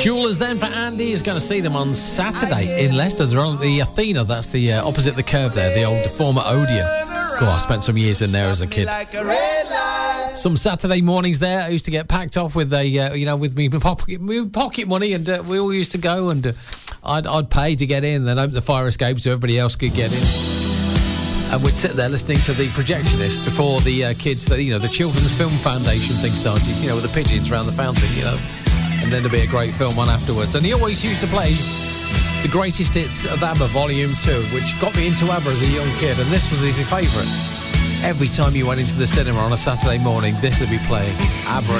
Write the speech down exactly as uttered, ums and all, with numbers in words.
Jewelers then for Andy is going to see them on Saturday in Leicester. They're on the Athena, that's the uh, opposite the curve there, the old former Odeon. God, I spent some years in there as a kid. Some Saturday mornings there, I used to get packed off with a, uh, you know, with me pocket, pocket money, and uh, we all used to go, and uh, I'd, I'd pay to get in, then open the fire escape so everybody else could get in. And we'd sit there listening to the projectionist before the uh, kids, you know, the Children's Film Foundation thing started, you know, with the pigeons around the fountain, you know. And then there'd be a great film on afterwards. And he always used to play the greatest hits of ABBA Volume two, which got me into ABBA as a young kid. And this was his favourite. Every time you went into the cinema on a Saturday morning, this would be playing. ABBA